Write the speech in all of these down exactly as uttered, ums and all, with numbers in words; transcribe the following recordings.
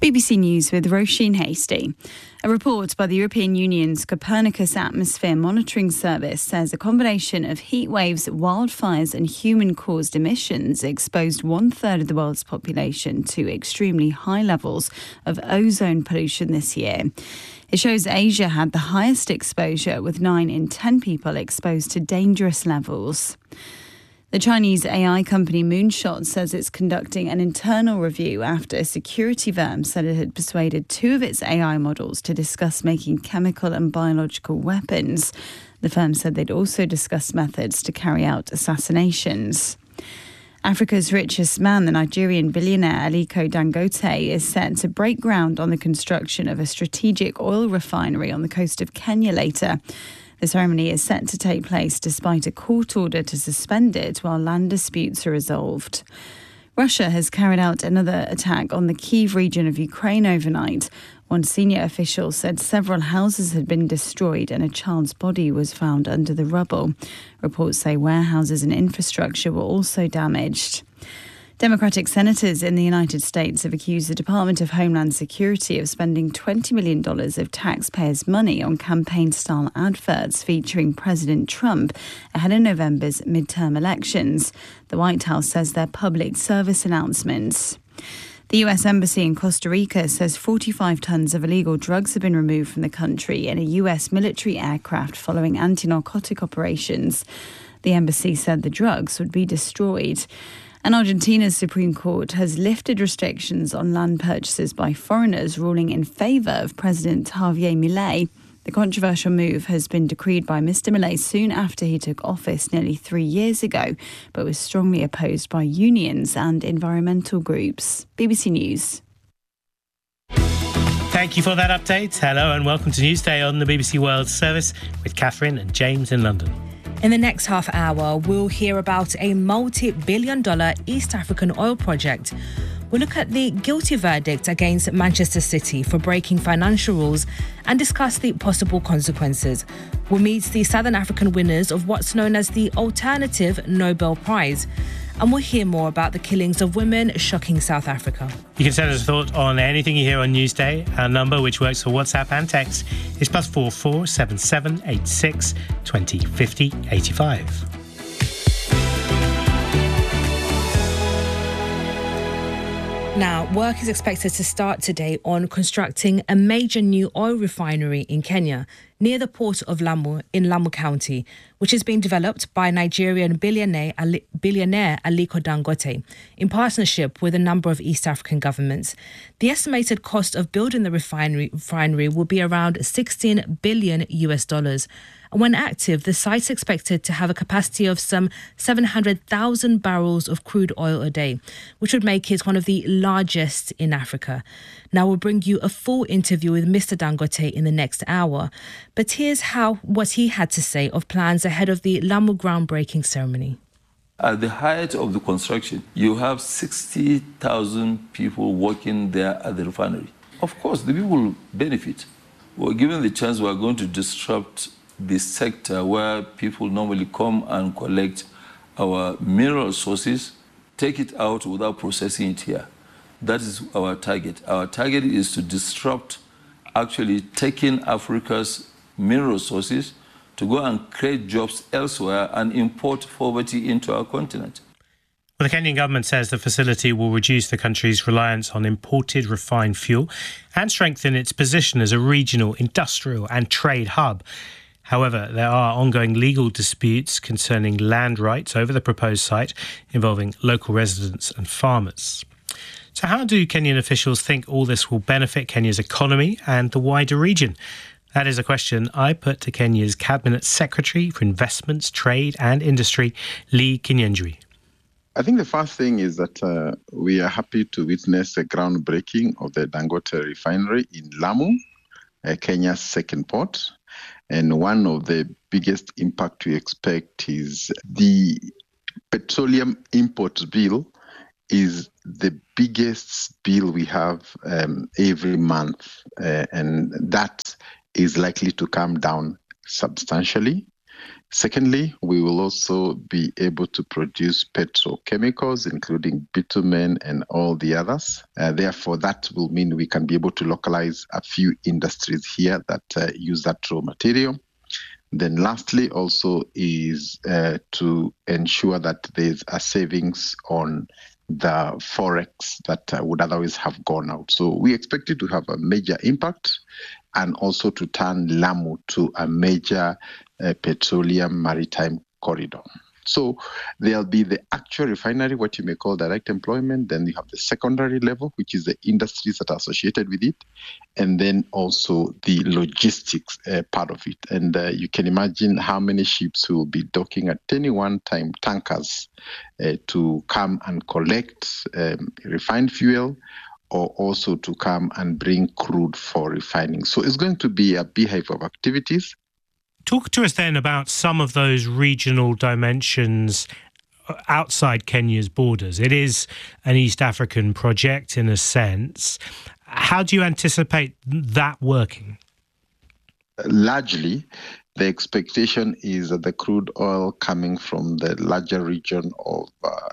B B C News with Roisin Hasty. A report by the European Union's Copernicus Atmosphere Monitoring Service says a combination of heat waves, wildfires and human-caused emissions exposed one-third of the world's population to extremely high levels of ozone pollution this year. It shows Asia had the highest exposure, with nine in ten people exposed to dangerous levels. The Chinese A I company Moonshot says it's conducting an internal review after a security firm said it had persuaded two of its A I models to discuss making chemical and biological weapons. The firm said they'd also discussed methods to carry out assassinations. Africa's richest man, the Nigerian billionaire Aliko Dangote, is set to break ground on the construction of a strategic oil refinery on the coast of Kenya later. The ceremony is set to take place despite a court order to suspend it while land disputes are resolved. Russia has carried out another attack on the Kyiv region of Ukraine overnight. One senior official said several houses had been destroyed and a child's body was found under the rubble. Reports say warehouses and infrastructure were also damaged. Democratic senators in the United States have accused the Department of Homeland Security of spending twenty million dollars of taxpayers' money on campaign-style adverts featuring President Trump ahead of November's midterm elections. The White House says they're public service announcements. The U S Embassy in Costa Rica says forty-five tons of illegal drugs have been removed from the country in a U S military aircraft following anti-narcotic operations. The embassy said the drugs would be destroyed. And Argentina's Supreme Court has lifted restrictions on land purchases by foreigners, ruling in favour of President Javier Milei. The controversial move has been decreed by Mister Milei soon after he took office nearly three years ago, but was strongly opposed by unions and environmental groups. B B C News. Thank you for that update. Hello and welcome to Newsday on the B B C World Service with Catherine and James in London. In the next half hour, we'll hear about a multi-billion dollar East African oil project. We'll look at the guilty verdict against Manchester City for breaking financial rules and discuss the possible consequences. We'll meet the Southern African winners of what's known as the Alternative Nobel Prize. And we'll hear more about the killings of women shocking South Africa. You can send us a thought on anything you hear on Newsday. Our number, which works for WhatsApp and text, is plus four four seven seven eight six twenty fifty eighty five. Now, work is expected to start today on constructing a major new oil refinery in Kenya near the port of Lamu in Lamu County, which is being developed by Nigerian billionaire, Ali, billionaire Aliko Dangote in partnership with a number of East African governments. The estimated cost of building the refinery, refinery will be around sixteen billion U S dollars. And when active, the site's expected to have a capacity of some seven hundred thousand barrels of crude oil a day, which would make it one of the largest in Africa. Now we'll bring you a full interview with Mister Dangote in the next hour. But here's how what he had to say of plans ahead of the Lamu groundbreaking ceremony. At the height of the construction, you have sixty thousand people working there at the refinery. Of course, the people will benefit. Well, given the chance, we are going to disrupt the sector where people normally come and collect our mineral sources, take it out without processing it here. That is our target. Our target is to disrupt actually taking Africa's mineral sources to go and create jobs elsewhere and import poverty into our continent. Well, the Kenyan government says the facility will reduce the country's reliance on imported refined fuel and strengthen its position as a regional industrial and trade hub. However, there are ongoing legal disputes concerning land rights over the proposed site involving local residents and farmers. So how do Kenyan officials think all this will benefit Kenya's economy and the wider region? That is a question I put to Kenya's Cabinet Secretary for Investments, Trade and Industry, Lee Kinyanjui. I think the first thing is that uh, we are happy to witness the groundbreaking of the Dangote refinery in Lamu, uh, Kenya's second port. And one of the biggest impact we expect is the petroleum import bill is the biggest bill we have um, every month. Uh, and that is likely to come down substantially. Secondly, we will also be able to produce petrochemicals, including bitumen and all the others. Uh, therefore, that will mean we can be able to localize a few industries here that uh, use that raw material. Then lastly, also is uh, to ensure that there's a savings on the forex that uh, would otherwise have gone out. So we expect it to have a major impact and also to turn Lamu to a major uh, petroleum maritime corridor. So there'll be the actual refinery, what you may call direct employment. Then you have the secondary level, which is the industries that are associated with it. And then also the logistics uh, part of it. And uh, you can imagine how many ships will be docking at any one time, tankers, uh, to come and collect um, refined fuel, or also to come and bring crude for refining. So it's going to be a beehive of activities. Talk to us then about some of those regional dimensions outside Kenya's borders. It is an East African project in a sense. How do you anticipate that working? Largely, the expectation is that the crude oil coming from the larger region of uh,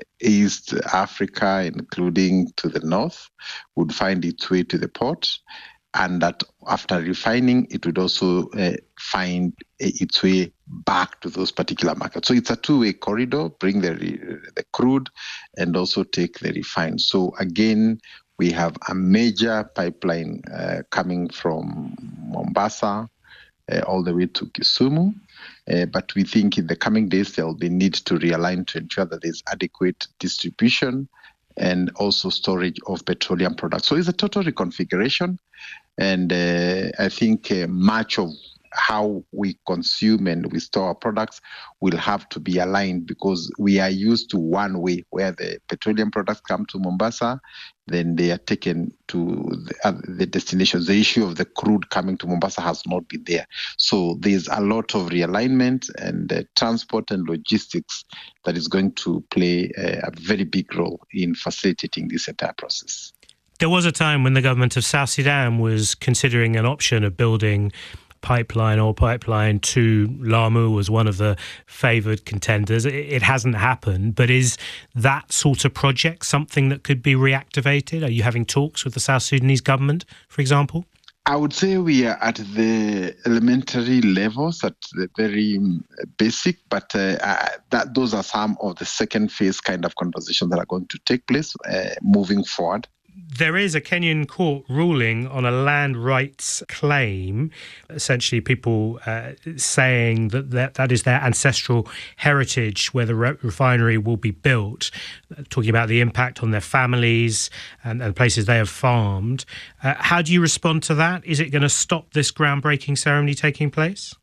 East Africa, including to the north, would find its way to the port, and that after refining, it would also uh, find its way back to those particular markets. So it's a two-way corridor, bring the, the crude and also take the refined. So again, we have a major pipeline uh, coming from Mombasa uh, all the way to Kisumu. Uh, but we think in the coming days, there will be need to realign to ensure that there's adequate distribution and also storage of petroleum products. So it's a total reconfiguration. And uh, I think uh, much of how we consume and we store our products will have to be aligned, because we are used to one way where the petroleum products come to Mombasa, then they are taken to the, uh, the destinations. The issue of the crude coming to Mombasa has not been there. So there's a lot of realignment and uh, transport and logistics that is going to play uh, a very big role in facilitating this entire process. There was a time when the government of South Sudan was considering an option of building pipeline or pipeline to Lamu as one of the favoured contenders. It hasn't happened, but is that sort of project something that could be reactivated? Are you having talks with the South Sudanese government, for example? I would say we are at the elementary levels, at the very basic, but uh, uh, that those are some of the second phase kind of conversations that are going to take place uh, moving forward. There is a Kenyan court ruling on a land rights claim, essentially people uh, saying that, that that is their ancestral heritage where the re- refinery will be built, talking about the impact on their families and, and places they have farmed. Uh, how do you respond to that? Is it going to stop this groundbreaking ceremony taking place?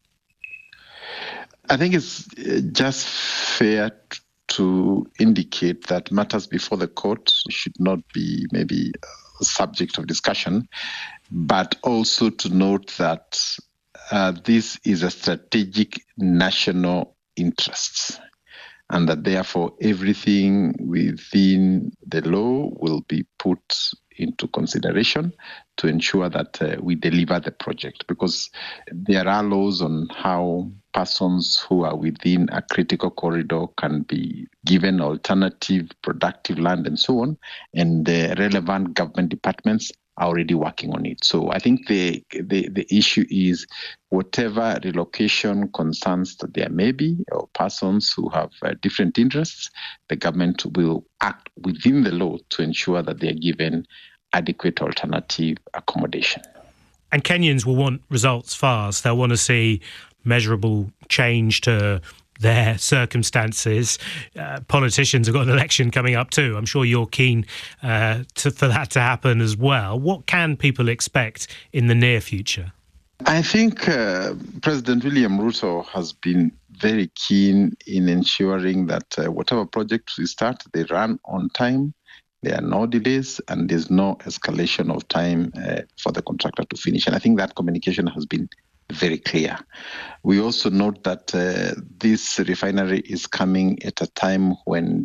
I think it's just fair to to indicate that matters before the court should not be maybe a subject of discussion, but also to note that uh, this is a strategic national interest, and that therefore everything within the law will be put into consideration to ensure that uh, we deliver the project, because there are laws on how persons who are within a critical corridor can be given alternative productive land and so on, and the relevant government departments are already working on it. So I think the the, the issue is whatever relocation concerns that there may be, or persons who have uh, different interests, the government will act within the law to ensure that they are given adequate alternative accommodation. And Kenyans will want results fast. They'll want to see measurable change to their circumstances. Uh, politicians have got an election coming up too. I'm sure you're keen uh, to, for that to happen as well. What can people expect in the near future? I think uh, President William Ruto has been very keen in ensuring that uh, whatever projects we start, they run on time. There are no delays and there's no escalation of time uh, for the contractor to finish. And I think that communication has been very clear. We also note that uh, this refinery is coming at a time when there are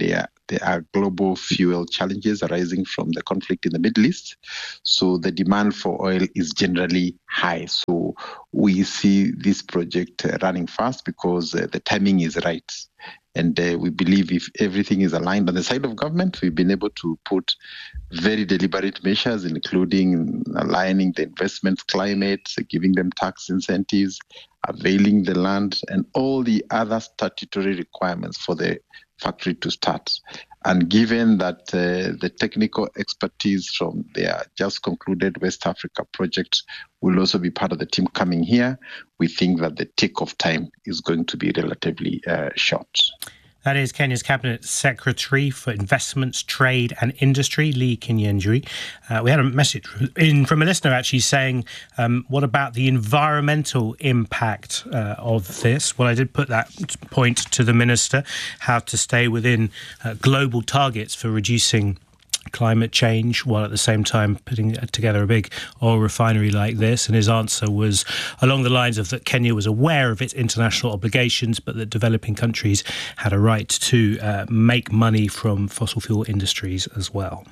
there are global fuel challenges arising from the conflict in the Middle East. So the demand for oil is generally high. So we see this project uh, running fast because uh, the timing is right. And uh, we believe if everything is aligned on the side of government, we've been able to put very deliberate measures, including aligning the investment climate, giving them tax incentives, availing the land, and all the other statutory requirements for the factory to start. And given that uh, the technical expertise from their just concluded West Africa project will also be part of the team coming here, we think that the take-off time is going to be relatively uh, short. That is Kenya's Cabinet Secretary for Investments, Trade and Industry, Lee Kinyanjui. Uh, we had a message in from a listener actually saying, um, what about the environmental impact uh, of this? Well, I did put that point to the Minister, how to stay within uh, global targets for reducing climate change while at the same time putting together a big oil refinery like this. And his answer was along the lines of that Kenya was aware of its international obligations, but that developing countries had a right to uh, make money from fossil fuel industries as well.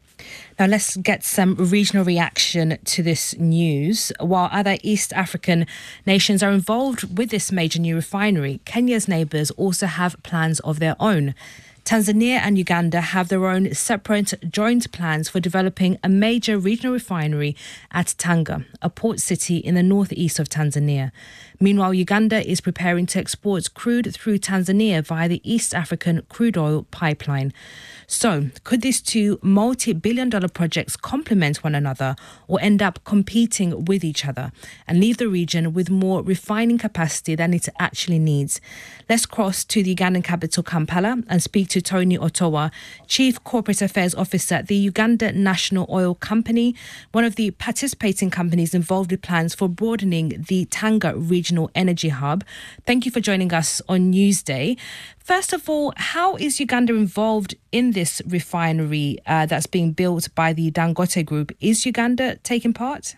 Now let's get some regional reaction to this news. While other East African nations are involved with this major new refinery, Kenya's neighbours also have plans of their own. Tanzania and Uganda have their own separate joint plans for developing a major regional refinery at Tanga, a port city in the northeast of Tanzania. Meanwhile, Uganda is preparing to export crude through Tanzania via the East African crude oil pipeline. So, could these two multi-billion dollar projects complement one another or end up competing with each other and leave the region with more refining capacity than it actually needs? Let's cross to the Ugandan capital, Kampala, and speak to Tony Otowa, Chief Corporate Affairs Officer at the Uganda National Oil Company, one of the participating companies involved with plans for broadening the Tanga Regional Energy Hub. Thank you for joining us on Newsday. First of all, how is Uganda involved in this refinery uh, that's being built by the Dangote Group? Is Uganda taking part?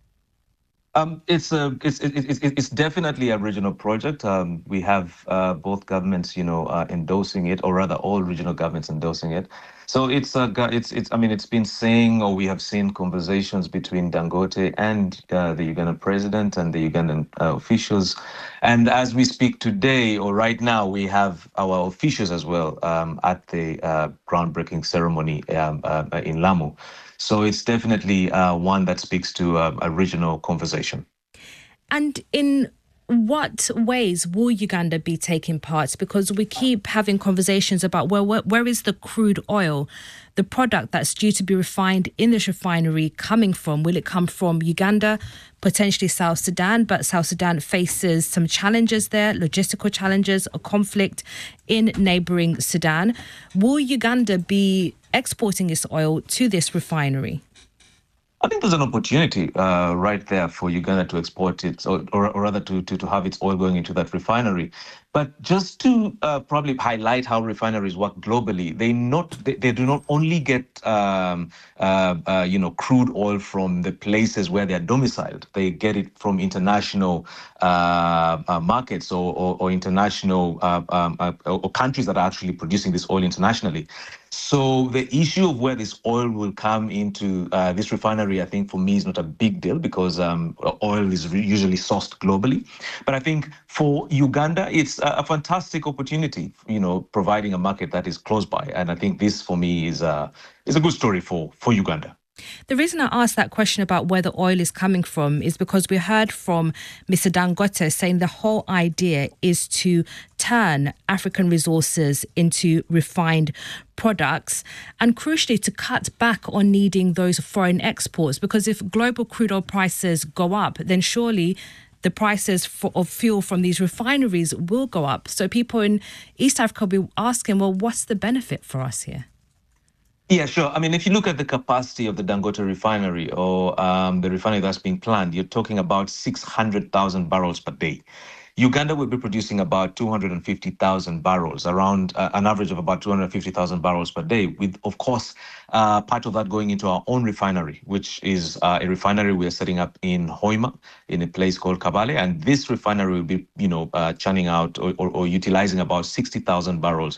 Um, it's a it's, it's it's definitely a regional project. Um, we have uh, both governments, you know, uh, endorsing it, or rather, all regional governments endorsing it. So it's a it's it's I mean, it's been saying, or we have seen conversations between Dangote and uh, the Ugandan president and the Ugandan uh, officials. And as we speak today, or right now, we have our officials as well um, at the uh, groundbreaking ceremony um, uh, in Lamu. So it's definitely uh, one that speaks to uh, a regional conversation. And in what ways will Uganda be taking part? Because we keep having conversations about, well, where, where is the crude oil, the product that's due to be refined in this refinery, coming from? Will it come from Uganda, potentially South Sudan? But South Sudan faces some challenges there, logistical challenges, a conflict in neighbouring Sudan. Will Uganda be exporting its oil to this refinery? I think there's an opportunity uh, right there for Uganda to export it, or, or, or rather to, to, to have its oil going into that refinery. But just to uh, probably highlight how refineries work globally, they not they, they do not only get um, uh, uh, you know crude oil from the places where they are domiciled. They get it from international uh, uh, markets or, or, or international uh, um, uh, or countries that are actually producing this oil internationally. So the issue of where this oil will come into uh, this refinery, I think for me is not a big deal because um, oil is re- usually sourced globally. But I think for Uganda, it's a, a fantastic opportunity, you know, providing a market that is close by. And I think this for me is a, is a good story for, for Uganda. The reason I asked that question about where the oil is coming from is because we heard from Mister Dangote saying the whole idea is to turn African resources into refined products and crucially to cut back on needing those foreign exports, because if global crude oil prices go up, then surely the prices for, of fuel from these refineries will go up. So people in East Africa will be asking, well, what's the benefit for us here? Yeah, sure. I mean, if you look at the capacity of the Dangote refinery or um, the refinery that's being planned, you're talking about six hundred thousand barrels per day. Uganda will be producing about two hundred fifty thousand barrels, around uh, an average of about two hundred fifty thousand barrels per day, with, of course, uh, part of that going into our own refinery, which is uh, a refinery we are setting up in Hoima, in a place called Kabale. And this refinery will be, you know, uh, churning out or, or, or utilizing about sixty thousand barrels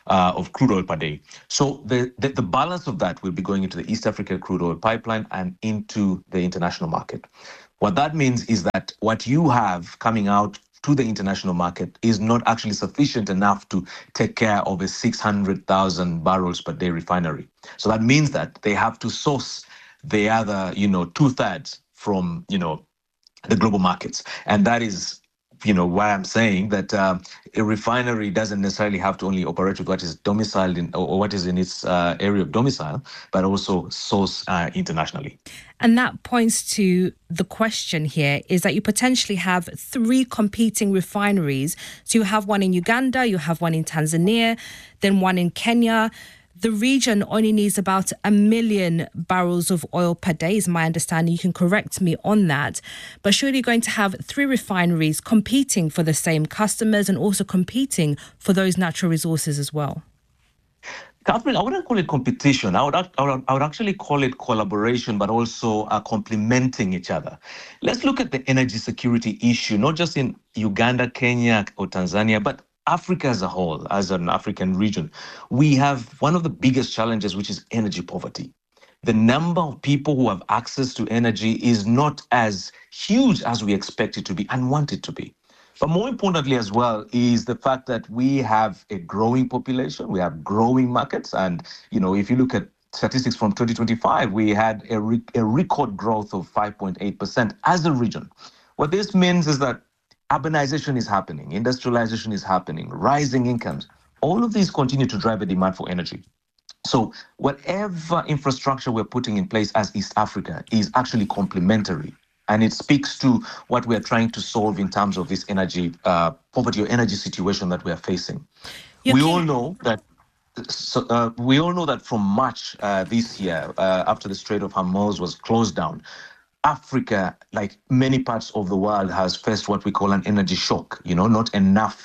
uh, of crude oil per day. So the, the, the balance of that will be going into the East Africa crude oil pipeline and into the international market. What that means is that what you have coming out to the international market is not actually sufficient enough to take care of a six hundred thousand barrels per day refinery. So that means that they have to source the other, you know, two thirds from, you know, the global markets. And that is, you know, why I'm saying that uh, a refinery doesn't necessarily have to only operate with what is domiciled in or what is in its uh, area of domicile, but also source uh, internationally. And that points to the question here is that you potentially have three competing refineries. So you have one in Uganda, you have one in Tanzania, then one in Kenya. The region only needs about a million barrels of oil per day, is my understanding. You can correct me on that. But surely you're going to have three refineries competing for the same customers and also competing for those natural resources as well. Catherine, I wouldn't call it competition. I would, I would, I would actually call it collaboration, but also uh, complementing each other. Let's look at the energy security issue, not just in Uganda, Kenya, or Tanzania, but Africa as a whole, as an African region. We have one of the biggest challenges, which is energy poverty. The number of people who have access to energy is not as huge as we expect it to be and want it to be. But more importantly as well is the fact that we have a growing population, we have growing markets. And, you know, if you look at statistics from twenty twenty-five, we had a, re- a record growth of five point eight percent as a region. What this means is that urbanization is happening, industrialization is happening, rising incomes. All of these continue to drive the demand for energy. So whatever infrastructure we're putting in place as East Africa is actually complementary. And it speaks to what we're trying to solve in terms of this energy uh, poverty or energy situation that we're facing. You we can... all know that so, uh, we all know that from March uh, this year, uh, after the Strait of Hormuz was closed down, Africa, like many parts of the world, has faced what we call an energy shock. You know, not enough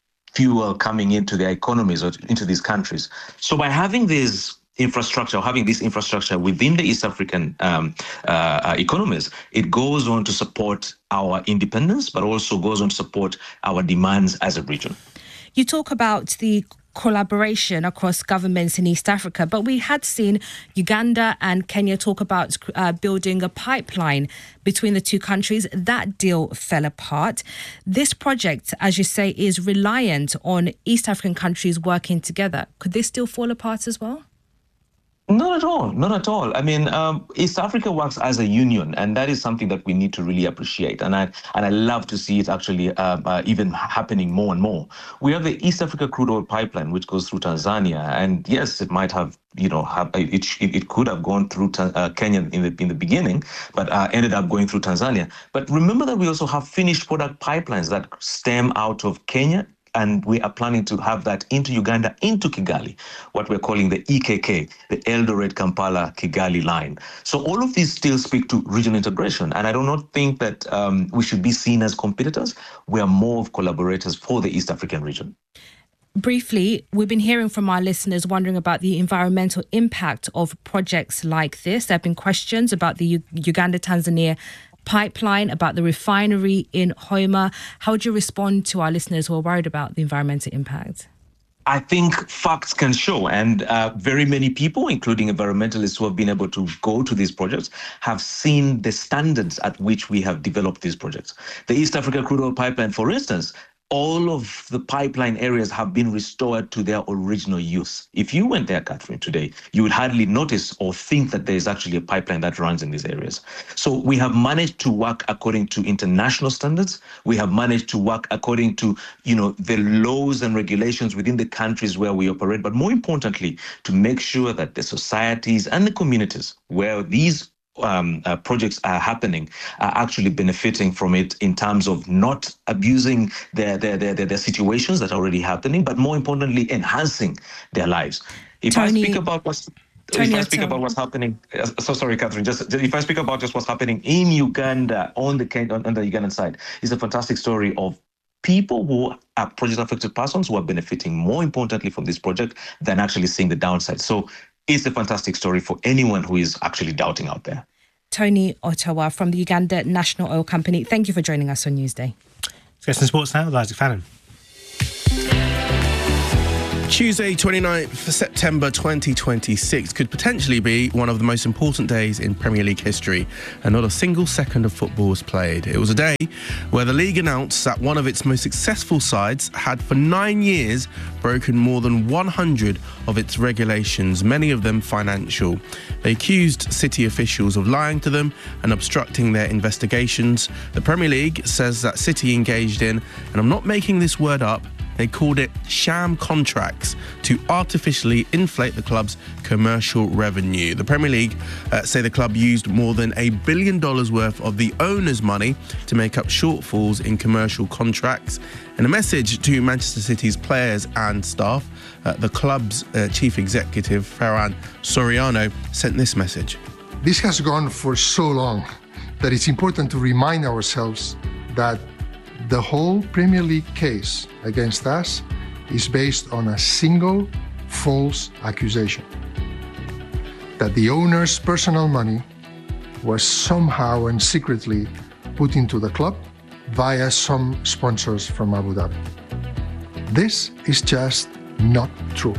fuel coming into their economies or into these countries. So by having this infrastructure, having this infrastructure within the East African um, uh, economies, it goes on to support our independence, but also goes on to support our demands as a region. You talk about the collaboration across governments in East Africa, but we had seen Uganda and Kenya talk about uh, building a pipeline between the two countries. That deal fell apart. This project, as you say, is reliant on East African countries working together. Could this still fall apart as well? Not at all. Not at all. I mean, um, East Africa works as a union, and that is something that we need to really appreciate. And I and I love to see it actually uh, uh, even happening more and more. We have the East Africa crude oil pipeline, which goes through Tanzania, and yes, it might have, you know, have, it it could have gone through uh, Kenya in the in the beginning, but uh, ended up going through Tanzania. But remember that we also have finished product pipelines that stem out of Kenya. And we are planning to have that into Uganda, into Kigali, what we're calling the E K K, the Eldoret Kampala Kigali line. So all of these still speak to regional integration. And I do not think that um, we should be seen as competitors. We are more of collaborators for the East African region. Briefly, we've been hearing from our listeners wondering about the environmental impact of projects like this. There have been questions about the U- Uganda-Tanzania pipeline, about the refinery in Hoima. How would you respond to our listeners who are worried about the environmental impact? I think facts can show, and uh, very many people, including environmentalists who have been able to go to these projects, have seen the standards at which we have developed these projects. The East Africa crude oil pipeline, for instance, all of the pipeline areas have been restored to their original use. If you went there, Catherine, today, you would hardly notice or think that there is actually a pipeline that runs in these areas. So we have managed to work according to international standards. We have managed to work according to, you know, the laws and regulations within the countries where we operate, but more importantly, to make sure that the societies and the communities where these Um, uh, projects are happening are actually benefiting from it in terms of not abusing their their their, their situations that are already happening, but more importantly, enhancing their lives. If Tony, I speak about what's Tony, if I speak about what's happening, uh, so sorry, Catherine. Just if I speak about just what's happening in Uganda on the on, on the Ugandan side, is a fantastic story of people who are project-affected persons who are benefiting more importantly from this project than actually seeing the downside. So it's a fantastic story for anyone who is actually doubting out there. Tony Ottawa from the Uganda National Oil Company, thank you for joining us on Newsday. Let's get some sports now with Isaac Fannin. Tuesday, twenty-ninth of September twenty twenty-six could potentially be one of the most important days in Premier League history, and not a single second of football was played. It was a day where the league announced that one of its most successful sides had for nine years broken more than one hundred of its regulations, many of them financial. They accused City officials of lying to them and obstructing their investigations. The Premier League says that City engaged in, and I'm not making this word up, they called it sham contracts to artificially inflate the club's commercial revenue. The Premier League uh, say the club used more than a billion dollars worth of the owner's money to make up shortfalls in commercial contracts. In a message to Manchester City's players and staff, uh, the club's uh, chief executive, Ferran Soriano, sent this message. This has gone for so long that it's important to remind ourselves that the whole Premier League case against us is based on a single false accusation. That the owner's personal money was somehow and secretly put into the club via some sponsors from Abu Dhabi. This is just not true.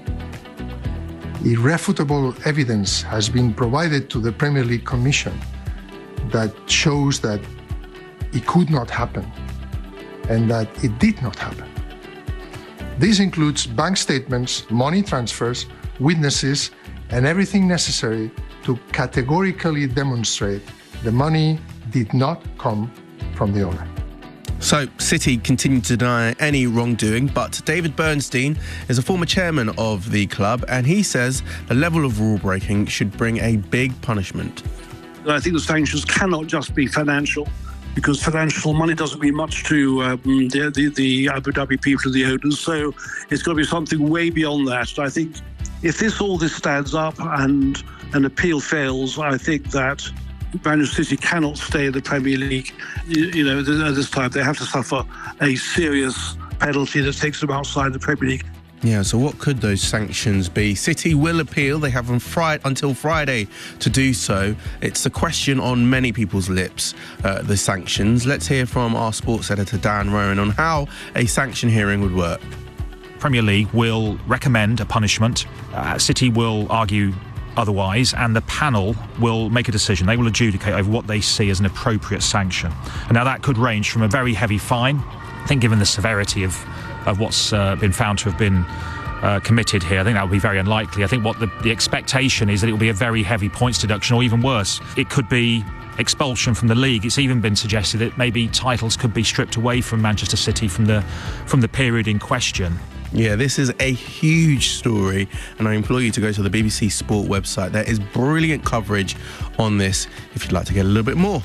Irrefutable evidence has been provided to the Premier League Commission that shows that it could not happen, and that it did not happen. This includes bank statements, money transfers, witnesses, and everything necessary to categorically demonstrate the money did not come from the owner. So, City continue to deny any wrongdoing, but David Bernstein is a former chairman of the club, and he says the level of rule breaking should bring a big punishment. I think the sanctions cannot just be financial, because financial money doesn't mean much to um, the, the, the Abu Dhabi people and the owners. So it's got to be something way beyond that. And I think if this all this stands up and an appeal fails, I think that Manchester City cannot stay in the Premier League. You, you know, at this time they have to suffer a serious penalty that takes them outside the Premier League. Yeah, so what could those sanctions be? City will appeal. They have on Friday, until Friday to do so. It's a question on many people's lips, uh, the sanctions. Let's hear from our sports editor, Dan Rowan, on how a sanction hearing would work. Premier League will recommend a punishment. Uh, City will argue otherwise, and the panel will make a decision. They will adjudicate over what they see as an appropriate sanction. And now that could range from a very heavy fine. I think given the severity of of what's uh, been found to have been uh, committed here, I think that would be very unlikely. I think what the, the expectation is that it will be a very heavy points deduction, or even worse, it could be expulsion from the league. It's even been suggested that maybe titles could be stripped away from Manchester City from the from the period in question. Yeah, this is a huge story, and I implore you to go to the B B C Sport website. There is brilliant coverage on this if you'd like to get a little bit more.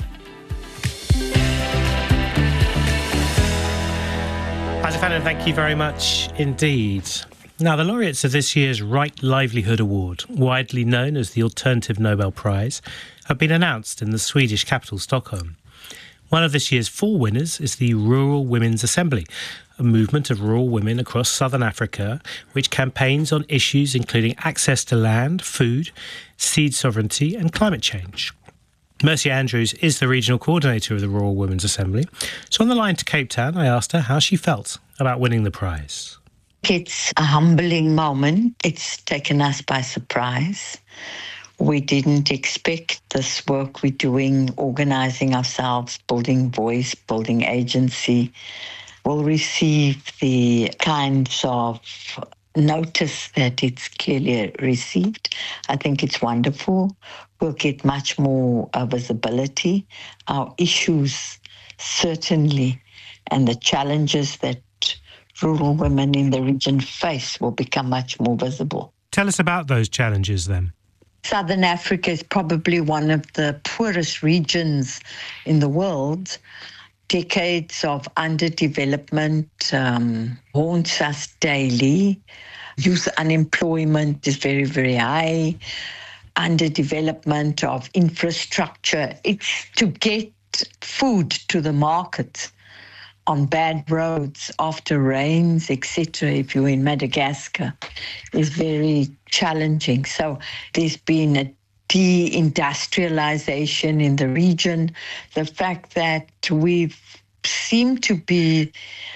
Azafan, thank you very much indeed. Now, the laureates of this year's Right Livelihood Award, widely known as the Alternative Nobel Prize, have been announced in the Swedish capital, Stockholm. One of this year's four winners is the Rural Women's Assembly, a movement of rural women across southern Africa which campaigns on issues including access to land, food, seed sovereignty and climate change. Mercy Andrews is the regional coordinator of the Rural Women's Assembly. So on the line to Cape Town, I asked her how she felt about winning the prize. It's a humbling moment. It's taken us by surprise. We didn't expect this work we're doing, organising ourselves, building voice, building agency, will receive the kinds of notice that it's clearly received. I think it's wonderful. We'll get much more uh, visibility. Our issues, certainly, and the challenges that rural women in the region face will become much more visible. Tell us about those challenges then. Southern Africa is probably one of the poorest regions in the world. Decades of underdevelopment um, haunts us daily. Youth unemployment is very, very high. Underdevelopment of infrastructure. It's to get food to the market on bad roads after rains, et cetera, if you're in Madagascar, is very challenging. So there's been a deindustrialization in the region. The fact that we seem to be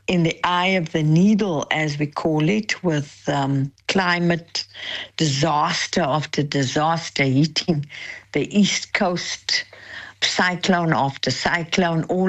in the eye of the needle, as we call it, with um, climate disaster after disaster hitting the East Coast, cyclone after cyclone, all